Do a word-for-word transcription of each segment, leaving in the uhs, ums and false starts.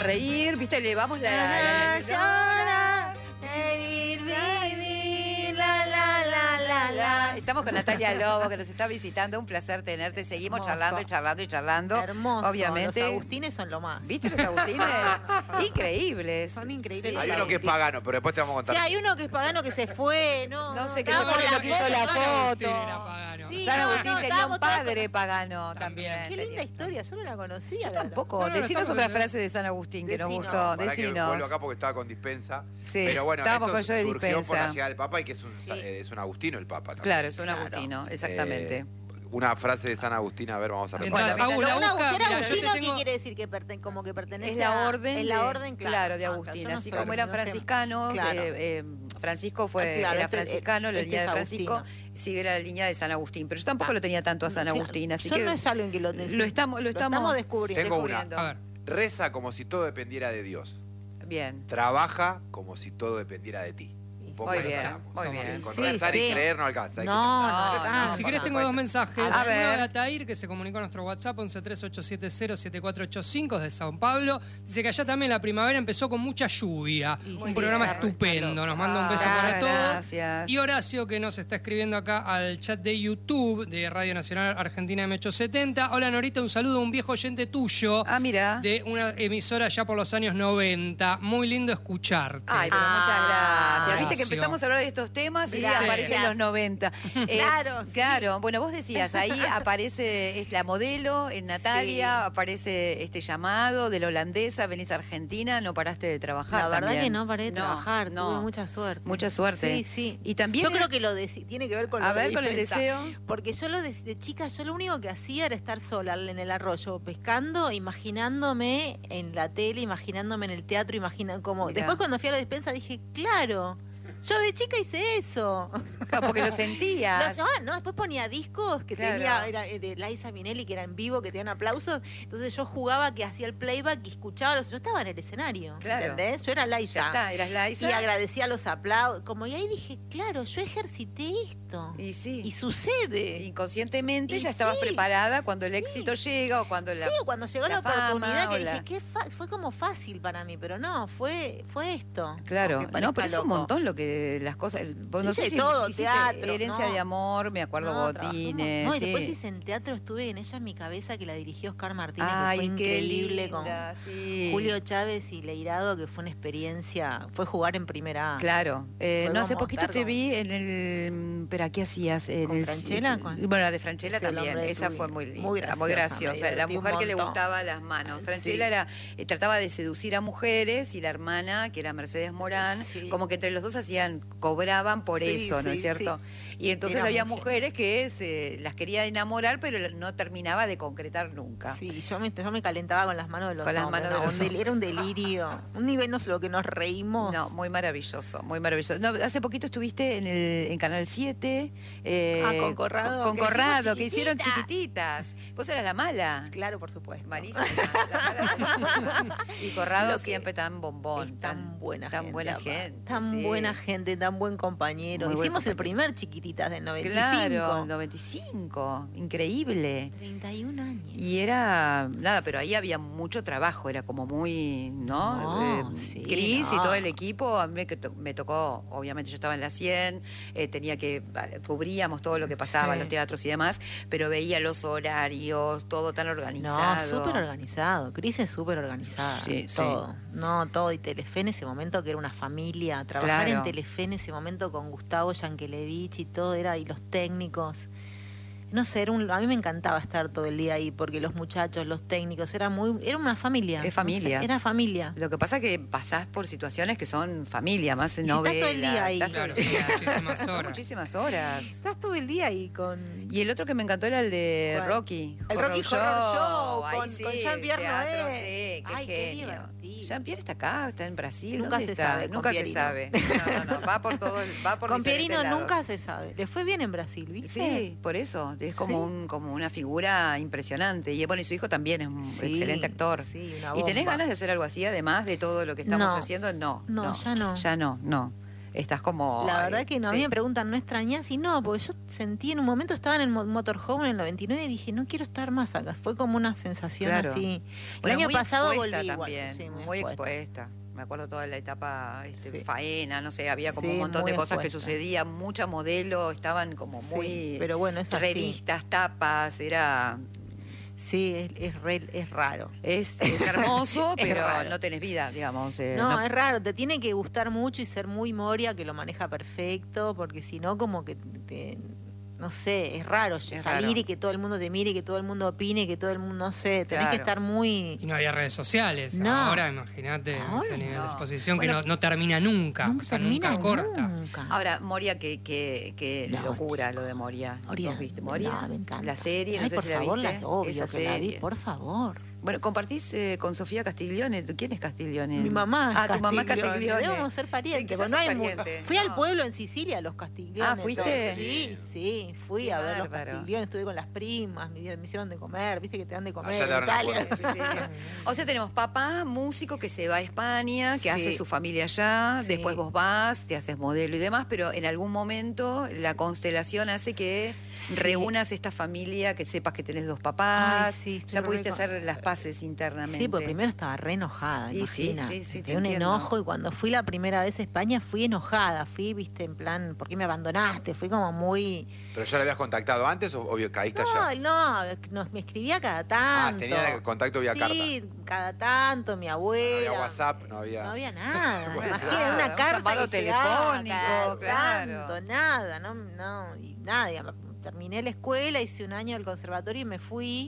reír, ¿viste? Le vamos la... la, la, la, la, la, la, la. Estamos con Natalia Lobo, que nos está visitando. Un placer tenerte. Seguimos Hermoso. charlando y charlando y charlando. Hermoso. Obviamente. Los agustines son lo más. ¿Viste los agustines? Increíbles. Son increíbles. Sí. Hay uno que es pagano, pero después te vamos a contar. Sí, hay uno que es pagano que se fue, ¿no? No sé qué estábamos fue en lo que hizo la San Agustín foto. era pagano. Sí, San no, Agustín no, tenía un estábamos todos- padre pagano también. Qué linda historia, yo no la conocía. Yo la tampoco. No, no, Decinos estamos otra en- frase de San Agustín que nos Decinos. gustó. Para que Decinos. vuelvo acá porque estaba con dispensa. Sí, pero bueno, estábamos esto con yo de surgió por la dispensa. llegada del Papa y que es un, Sí. eh, es un agustino el Papa también. Claro, es un Claro. agustino, exactamente. Eh, una frase de San Agustín, a ver, vamos a Mientras repasar. Agus la Una busca, agustera mira, yo te agustino, ¿qué tengo- quiere decir? Que perten- como que pertenece Es la a- orden, es la de- orden, claro, claro, de Ah, Agustín. yo no Así soy- como eran no sé. franciscanos, Claro. eh, eh, Francisco fue, Ah, claro, era este- franciscano, la este línea de es Francisco, agustino. sigue la línea de San Agustín. Pero yo tampoco Ah. lo tenía tanto a San Sí, Agustín, así yo que no es alguien que lo, lo estamos, lo estamos, descubriendo. Tengo una. descubriendo. A ver, Reza como si todo dependiera de Dios. Bien. Trabaja como si todo dependiera de ti. Un poco Muy ahí bien, estamos. muy Estamos bien. Con Sí, rezar sí. y creer no alcanza. hay que- No, no, No, no, no, si por querés tengo supuesto. dos mensajes. A Uno de ver. Atair, que se comunicó a nuestro WhatsApp, once tres ocho siete cero siete cuatro ocho cinco, de Sao Paulo. Dice que allá también la primavera empezó con mucha lluvia. Y un sí, programa está re- estupendo. está Nos manda un beso Ah, para todos. gracias. Y Horacio, que nos está escribiendo acá al chat de YouTube de Radio Nacional Argentina M ochocientos setenta. Hola Norita, un saludo a un viejo oyente tuyo Ah, mira. de una emisora ya por los años noventa. Muy lindo escucharte. Ay, pero Ah, muchas gracias. Viste que Horacio. empezamos a hablar de estos temas y Gracias. aparecen los noventa. Eh, Claro, sí. Claro. Bueno, vos decías, ahí aparece es la modelo en Natalia, Sí. aparece este llamado de la holandesa, venís a Argentina, no paraste de trabajar. La verdad también. que no paré de No, trabajar, no. tuve mucha suerte. Mucha suerte. Sí, sí. Y también Yo creo que lo de, tiene que ver con lo a de ver con el dispensa. deseo. Porque yo lo de, de chica, yo lo único que hacía era estar sola en el arroyo, pescando, imaginándome en la tele, imaginándome en el teatro, imaginando como. Mirá. Después cuando fui a la despensa dije, claro, yo de chica hice eso. Claro, porque lo sentías. No, ah, no, después ponía discos que Claro. tenía, era eh, de Liza Minnelli, que era en vivo, que tenían aplausos. Entonces yo jugaba, que hacía el playback y escuchaba los. Yo estaba en el escenario, Claro. ¿entendés? Yo era Ya Liza. está, eras la Y Isa. agradecía los aplausos. Como, y ahí dije, claro, yo ejercité esto. Y sí. Y sucede. Inconscientemente Y ya estabas sí, preparada cuando el éxito llega o cuando la... Sí, cuando llegó la la, fama oportunidad que o la- dije, qué fa- fue como fácil para mí, pero no, fue, fue esto. Claro, aunque no, parezca pero es un loco. montón lo que las cosas. Vos no Hice sé si todo, hiciste teatro, Herencia no. de Amor, me acuerdo, No, trabajé un Botines. montón. No, y sí. después hice en teatro, estuve en Ella en mi cabeza, que la dirigió Oscar Martínez, Ay, que fue qué increíble, linda, con sí. Julio Chávez y Leirado, que fue una experiencia, fue jugar en primera A. Claro, eh, Fue no hace como poquito estar te como- vi en el. ¿Pero qué hacías? En ¿Con el, Francella? ¿Cuál? Bueno, la de Franchella Sí, el también. hombre de Esa tu fue vida. muy linda, Muy muy graciosa, graciosa. me La divertí un mujer que le montón. gustaba las manos. Sí. Franchella era, eh, trataba de seducir a mujeres y la hermana, que era Mercedes Morán, Sí. como que entre los dos hacían, cobraban por Sí, eso, ¿no sí, es cierto? Y entonces Era había muy mujeres que se, las quería enamorar, pero no terminaba de concretar nunca. Sí, yo me, yo me calentaba con las manos de los Con las hombres. manos de no, los un del- Era un delirio. Un nivel, no sé lo que nos reímos. No, muy maravilloso, muy maravilloso. No, hace poquito estuviste en, el, en Canal siete. eh, Ah, con Corrado, Con que hicimos Corrado, que hicieron chiquitita. chiquititas. Vos eras la mala. Claro, por supuesto. Malísima. la mala malísima. Y Corrado Lo que siempre tan bombón. Es tan buena tan gente. buena aparte. gente, Tan sí. buena gente, tan buen compañero. Muy buen Hicimos el compañero. primer Chiquititas del noventa y cinco. Claro, noventa y cinco. Increíble. treinta y un años. Y era, nada, pero ahí había mucho trabajo, era como muy, ¿no? No, Eh, sí, Cris y no. todo el equipo, a mí me, to- me tocó, obviamente yo estaba en la cien, eh, tenía que, cubríamos todo lo que pasaba en Sí. los teatros y demás, pero veía los horarios, todo tan No, organizado. súper organizado. Cris es súper organizada. Sí, sí. todo. No, todo. Y Telefe en ese momento, que era una familia. Trabajar Claro. en Telefe en ese momento con Gustavo Yankelevich y todo, era, y los técnicos. No sé, era un- a mí me encantaba estar todo el día ahí, porque los muchachos, los técnicos, era muy, era una familia. Es familia. No sé, era familia. Lo que pasa es que pasás por situaciones que son familia, más en Y si estás novelas. todo el día ahí. estás todo Claro, el sí, día. muchísimas Son horas. muchísimas horas. Estás todo el día ahí con... Y el otro que me encantó era el de ¿Cuál? Rocky. El Rocky Horror Show, Ahí con- sí, con Jean-Pierre teatro, Noé. Sí, qué Ay, qué genio. divertido. Jean-Pierre está acá, está en Brasil. Nunca ¿dónde se está? sabe con Nunca se Pierino. sabe. No, no, no, va por todo, el- va por Con diferentes Pierino lados. nunca se sabe. Le fue bien en Brasil, ¿viste? Sí, por eso. Es como, Sí. un, como una figura impresionante. Y bueno, y su hijo también es un Sí, excelente actor. sí, una ¿Y tenés bomba. ganas de hacer algo así, además de todo lo que estamos No. haciendo? No. No, ya no. Ya no, no. estás como... La ay, verdad que no, a sí. mí me preguntan, ¿no extrañás? Y no, porque yo sentí en un momento, estaba en el mo- motorhome en el noventa y nueve y dije, no quiero estar más acá. Fue como una sensación Claro. así. El Bueno, año muy pasado expuesta volví igual, también, sí, muy, expuesta. Me acuerdo toda la etapa este, Sí. faena, no sé, había como Sí, un montón muy de cosas que expuesta. sucedían, mucha modelo, estaban como Sí, muy pero bueno, eso así. revistas, tapas, era Sí, es, es, re- es raro. es, es hermoso, Es pero raro. no tenés vida, digamos. eh, No, no- es raro, te tiene que gustar mucho y ser muy Moria, que lo maneja perfecto, porque si no, como que te, no sé, es raro Es salir raro. y que todo el mundo te mire, y que todo el mundo opine, y que todo el mundo, no sé, tenés Claro. que estar muy... Y no había redes sociales. No. Ahora, imagínate Ahora ese nivel no. de exposición Bueno, que no, no termina nunca. Nunca o sea, termina nunca corta. nunca. Ahora, Moria, que, que, que No, locura lo de Moria. Moria, ¿Vos viste Moria? no, me encanta. La serie, no Ay, sé por si la favor, viste. las- obvio Esa que la vi, serie. por favor. Bueno, compartís eh, con Sofía Castiglione. ¿Quién es Castiglione? Mi mamá es Ah, tu mamá Castiglione. Castiglione. Debemos ser parientes. Quizás porque no sos hay mu- pariente. Fui al No. pueblo en Sicilia, a los Castigliones. Ah, ¿fuiste? Sí, sí, fui Qué a ver los bárbaro. Castigliones, estuve con las primas, me, dieron- me hicieron de comer, viste que te dan de comer Allá te en abren la Italia. puerta. Sí, sí. O sea, tenemos papá, músico que se va a España, que Sí. hace su familia allá, Sí. después vos vas, te haces modelo y demás, pero en algún momento la constelación hace que Sí. reúnas esta familia, que sepas que tenés dos papás, Ay, sí, estoy ya pudiste re con- hacer las paces internamente. Sí, porque primero estaba re enojada, Y sí, imagina. sí, sí, te Tenía un entiendo. enojo y cuando fui la primera vez a España fui enojada, fui, viste, en plan, ¿por qué me abandonaste? Fui como muy... ¿Pero ya la habías contactado antes o obvio caíste No, allá? no, nos, me escribía cada tanto. Ah, tenía contacto vía carta. Sí, cada tanto, mi abuela. No había WhatsApp, no había... No había nada. Bueno, Imagínate, nada, una un carta llamado que llegaba telefónico, cada claro. tanto, nada, no, no, y nada. digamos, terminé la escuela, hice un año del conservatorio y me fui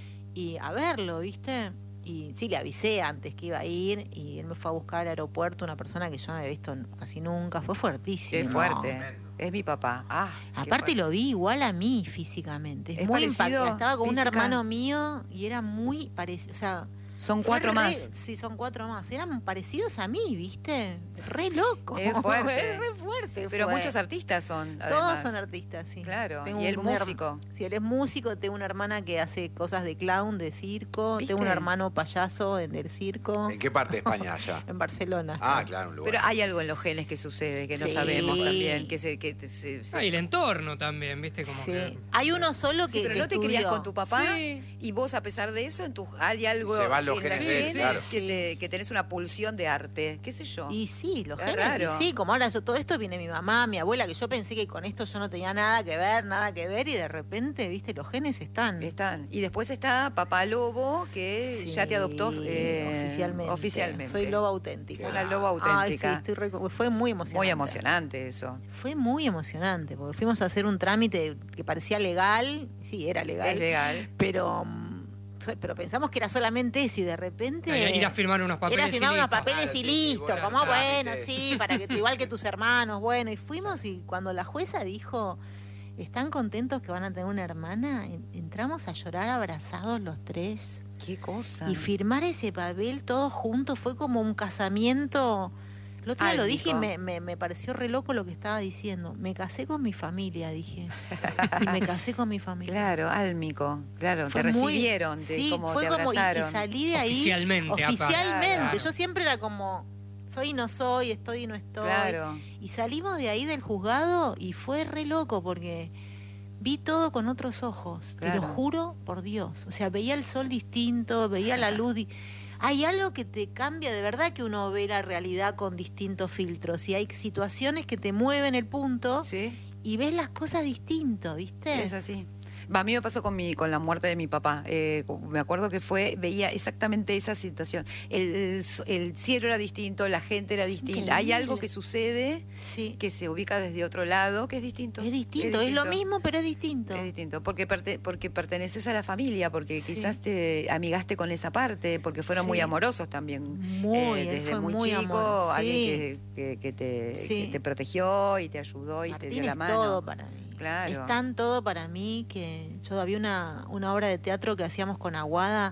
y a verlo, ¿viste? Y sí, le avisé antes que iba a ir y él me fue a buscar al aeropuerto, una persona que yo no había visto casi nunca. Fue fuertísimo. Qué fuerte. Tremendo. Es mi papá. Ah, qué Aparte fuerte. lo vi igual a mí físicamente. Es, ¿Es muy parecido impactante. Estaba con un física? hermano mío y era muy parecido. O sea, Son fue cuatro re- más. Sí, son cuatro más. Eran parecidos a mí, ¿viste? Re loco. Es fuerte. Es re fuerte. Pero fue. muchos artistas son. Todos además. son artistas, sí. Claro. Tengo y el un her- músico. Sí, él es músico. Tengo una hermana que hace cosas de clown, de circo. ¿Viste? Tengo un hermano payaso en el circo. ¿En qué parte de España allá? En Barcelona. Ah, claro, un lugar. Pero hay algo en los genes que sucede, que no Sí. sabemos también, que se... Que te- se- se- Ah, y el entorno también, ¿viste? Como Sí. que... Hay uno solo que. Sí, pero que no te crías estudió. con tu papá Sí. y vos a pesar de eso en tu hay algo Llevas los en genes las de él, genes claro. que, Sí. te- que tenés una pulsión de arte, qué sé yo. Y sí, los Es genes, y raro. sí, como ahora yo todo esto viene mi mamá, mi abuela, que yo pensé que con esto yo no tenía nada que ver, nada que ver, y de repente, viste, los genes están. Están. Y después está Papá Lobo, que Sí, ya te adoptó eh, oficialmente. oficialmente. Soy loba auténtica. Una loba Ay, sí, auténtica. estoy re- fue muy emocionante. Muy emocionante eso. Fue muy emocionante, porque fuimos a hacer un trámite que parecía legal, sí, era legal, Es legal. pero mm, so- pero pensamos que era solamente eso y de repente Ir a firmar unos papeles. era firmar y unos listo. papeles Claro, y sí, sí, listo, vos ya como está, bueno, viste. sí, para que igual que tus hermanos, bueno, y fuimos y cuando la jueza dijo, ¿están contentos que van a tener una hermana? En- Entramos a llorar abrazados los tres Qué cosa. y firmar ese papel todos juntos fue como un casamiento. El otro día lo dije y Álmico. me, me, me pareció re loco lo que estaba diciendo. Me casé con mi familia, dije. Y me casé con mi familia. Claro, álmico. Claro, Fue te muy- recibieron, te, sí, como fue te como y- y, abrazaron. salí de ahí Oficialmente, apa. oficialmente. Claro. Yo siempre era como soy y no soy, estoy y no estoy. Claro. Y salimos de ahí del juzgado y fue re loco porque vi todo con otros ojos, te Claro. lo juro por Dios. O sea, veía el sol distinto, veía la luz. di- Hay algo que te cambia, de verdad que uno ve la realidad con distintos filtros y hay situaciones que te mueven el punto ¿Sí? y ves las cosas distinto, ¿viste? Es así. Va, a mí me pasó con mi con la muerte de mi papá. Eh, me acuerdo que fue, veía exactamente esa situación. El, el, el cielo era distinto, la gente era distinta. Hay increíble. algo que sucede Sí. que se ubica desde otro lado, que es distinto. Es distinto, es, lo mismo, pero es distinto. Es distinto, porque perte- porque perteneces a la familia, porque Sí. quizás te amigaste con esa parte, porque fueron muy Sí. amorosos también. Muy, Eh, él desde fue muy, muy chico, amor, sí. alguien que, que- que te, Sí. que te protegió y te ayudó y te Martín dio la es mano. todo para mí. Claro. Es tan todo para mí que yo había una, una obra de teatro que hacíamos con Aguada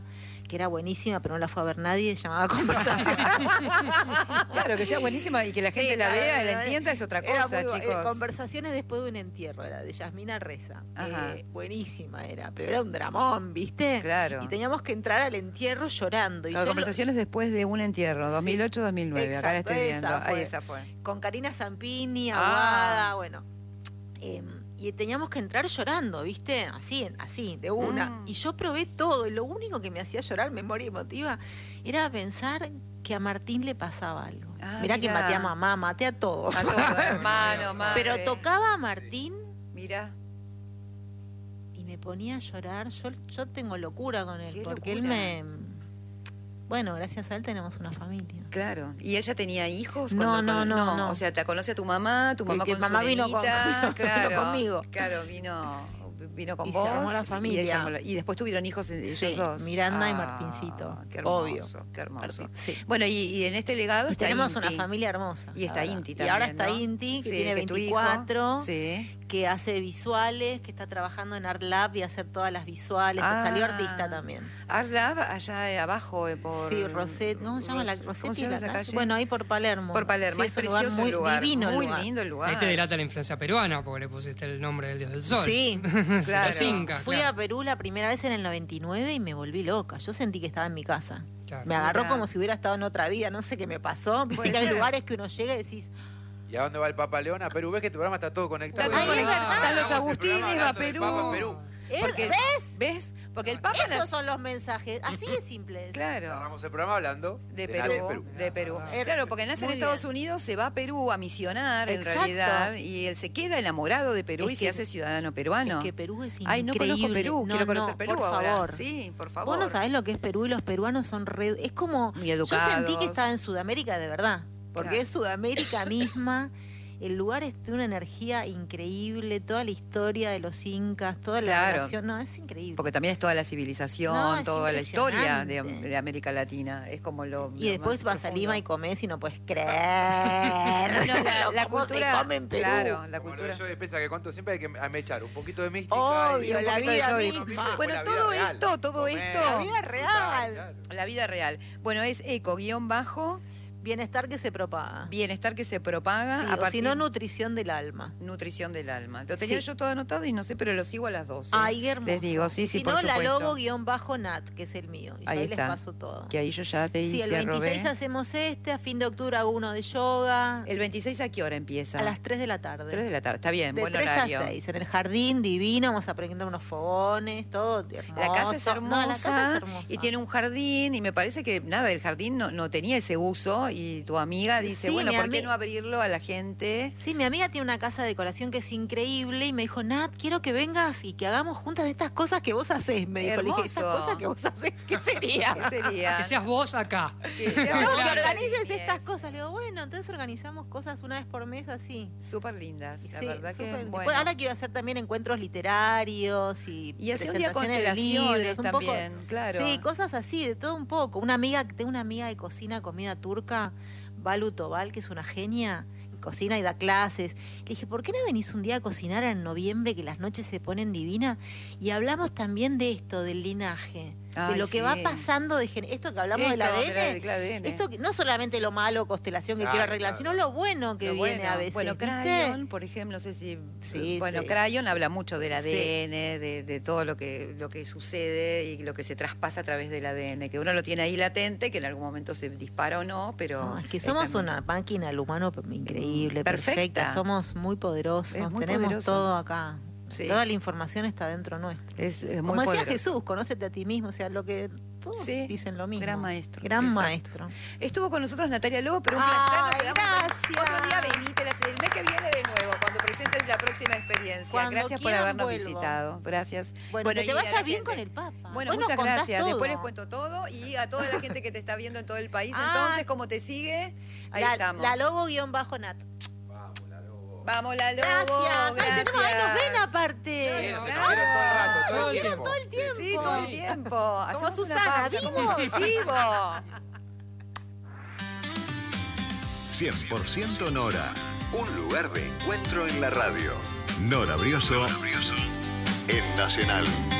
que era buenísima, pero no la fue a ver nadie, se llamaba Conversaciones. Claro, que sea buenísima y que la gente Sí, la claro, vea, era- la entienda, es otra Era cosa, muy bu- eh, chicos. Conversaciones después de un entierro, era de Yasmina Reza. Ajá. Eh, buenísima era, pero era un dramón, ¿viste? Claro. Y teníamos que entrar al entierro llorando. Y Claro, yo lo- conversaciones después de un entierro, dos mil ocho dos mil nueve, acá la Exacto, estoy viendo. esa Ahí fue. esa fue. con Karina Zampini, Ah. Aguada, bueno. Eh, y teníamos que entrar llorando, ¿viste? Así, así, de una. Mm. Y yo probé todo, y lo único que me hacía llorar, memoria emotiva, era pensar que a Martín le pasaba algo. Ah, Mirá que mirá. maté a mamá, maté a todos. A todos, hermano, madre. Pero tocaba a Martín Mira, y me ponía a llorar. Yo, yo tengo locura con él, Qué porque él locura. me... Bueno, gracias a él tenemos una familia. claro. ¿Y ella tenía hijos? No, cuando- no, cuando- no, no. O sea, te conoce a tu mamá, tu Que- mamá que con mamá su vino con- nenita, vino claro, conmigo. Claro, vino, vino con Y se vos. armó la y familia. ella armó la- Y, después tuvieron hijos ellos Sí, dos. Miranda y Ah, Martincito, Qué hermoso, obvio. qué hermoso. Martín, sí. Bueno, y, y en este legado Y está tenemos Inti. una familia hermosa. Y está la verdad. Inti Y también, ahora está ¿no? Inti, que Sí, tiene que tu hijo- veinticuatro, Sí. que hace visuales, que está trabajando en Art Lab y hacer todas las visuales. Salió Ah. artista también. Art Lab, allá abajo, eh, por... Sí, Roset, ¿cómo se llama la Ros- Rosetti? ¿Cómo se llama la esa calle? calle? Bueno, ahí por Palermo. Por Palermo, Sí, es un lugar precioso muy el lugar, divino el muy lugar. lindo el lugar. Ahí te delata la influencia peruana, porque le pusiste el nombre del dios del sol. Sí, Claro. Los incas, fui claro. a Perú la primera vez en el noventa y nueve y me volví loca. Yo sentí que estaba en mi casa. Claro. Me agarró Mirá. como si hubiera estado en otra vida, no sé qué me pasó. Viste Puede que hay ser. lugares que uno llega y decís, ¿Y a dónde va el Papa León? A Perú. ¿Ves que tu programa está todo conectado? Está todo Ay, es conectado. verdad. Están los Estamos el programa Agustines, va a hablando del Perú. Papa en Perú. "Eh, Porque- ¿ves? ¿Ves? Porque el Papa Esos nació- son los mensajes. Así de simples. Claro. Cerramos el programa hablando De de Perú, Perú. de Perú. Ah. Claro, porque nace en Muy Estados bien. Unidos, se va a Perú a misionar en Exacto. realidad y él se queda enamorado de Perú Es y se que- hace ciudadano peruano. Es que Perú es increíble. Ay, no conozco Perú, No, quiero conocer no, Perú por ahora. favor. Sí, por favor. Vos no sabés lo que es Perú y los peruanos son re... Es como... Muy Yo sentí educados. que estaba en Sudamérica de verdad. Porque Claro. es Sudamérica misma. El lugar es de una energía increíble. Toda la historia de los incas, toda la Claro. relación. No, es increíble. Porque también es toda la civilización, No, es toda la historia de, impresionante. de América Latina. Es como lo. Y lo después más vas a profundo. Lima y comes y no puedes creer. Bueno, la, la cómo cultura. se come en Perú. Claro, la Como lo cultura. de Joe Dispenza que cuento siempre hay que amechar un poquito de mística. Obvio, y un la poquito de vida Joe misma. Dispenza, Bueno, la vida todo real. esto, todo Comer, esto. La vida real. claro. La vida real. Bueno, es eco, guión bajo, Bienestar que se propaga. bienestar que se propaga Sí, a o partir si no, nutrición del alma. nutrición del alma. Lo tenía Sí. yo todo anotado y no sé, pero lo sigo a las doce. Ay, qué hermoso. Les digo, sí, Y sí, si por no, la supuesto. logo guión bajo Nat, que es el mío. Y yo Ahí ahí les está. paso todo. Que ahí yo ya te Sí, el dije, veintiséis robé. hacemos este, a fin de octubre hago uno de yoga. ¿El veintiséis a qué hora empieza? A las tres de la tarde. tres de la tarde. Está bien, de buen tres horario. a seis, en el jardín divino, vamos a prender unos fogones, todo hermoso. La casa es hermosa, No, la casa es hermosa. y tiene un jardín y me parece que nada, el jardín no, no tenía ese uso y tu amiga dice, Sí, bueno, mi ¿por qué ami- no abrirlo a la gente? Sí, mi amiga tiene una casa de decoración que es increíble y me dijo, Nat, quiero que vengas y que hagamos juntas estas cosas que vos haces. Me dijo, le dije, estas Hermoso. cosas que vos haces, ¿qué sería? ¿Qué sería? Que seas vos acá. Que sea No, una que Claro. organices niñez. estas cosas. Le digo, bueno, entonces organizamos cosas una vez por mes así. Súper lindas, la Sí, verdad que súper. Después, bueno. ahora quiero hacer también encuentros literarios y, Y hacer un día presentaciones de libros, constelaciones un poco- también, claro. Sí, cosas así, de todo un poco. Una amiga, tengo una amiga que cocina comida turca, Balu Tobal, que es una genia, y cocina y da clases. Le dije, ¿por qué no venís un día a cocinar en noviembre, que las noches se ponen divinas? Y hablamos también de esto, del linaje, de Ay, lo que va sí. pasando, de gen- esto que hablamos del Esto, A D N. del A D N. Esto que, no solamente lo malo, constelación que Claro, quiero arreglar, claro. sino lo bueno que Lo viene bueno. a veces. Bueno, ¿viste? Crayon, por ejemplo, no sé si. Sí, bueno, sí. Crayon habla mucho del A D N, de, de todo lo que, lo que sucede y lo que se traspasa a través del A D N, que uno lo tiene ahí latente, que en algún momento se dispara o no, pero. No, es que somos también- una máquina, el humano increíble, Perfecta. perfecta. Somos muy poderosos, Es muy tenemos poderoso. todo acá. Sí. Toda la información está dentro nuestro. Es, es muy Como decía poderoso. Jesús, conócete a ti mismo, o sea, lo que todos Sí, dicen lo mismo. gran maestro, Gran exacto. maestro. Estuvo con nosotros Natalia Lobo, pero un Ay, placer. Nos quedamos gracias. Otro día venite, la- el mes que viene de nuevo, cuando presentes la próxima experiencia. Cuando Gracias por quieran, habernos vuelvo. visitado. Gracias. Bueno, que y te a la vaya bien gente. con el Papa. Bueno, Vos nos muchas contás gracias. todo. Después les cuento todo y a toda la gente que te está viendo en todo el país. Ah. Entonces, como te sigue, ahí la, estamos. la Lobo-Nat. Vamos, la lobo. Vamos, la Lobo. Gracias. Ay, tenemos- ay, nos ven Gracias. aparte. Sí, nos Claro. vieron todo el rato, todo Todo el el tiempo. Todo el tiempo. Sí, todo el tiempo. Hacemos Susana, una pausa. vimos. Como vivo. cien por ciento Nora. Un lugar de encuentro en la radio. Nora Brioso. En Nacional.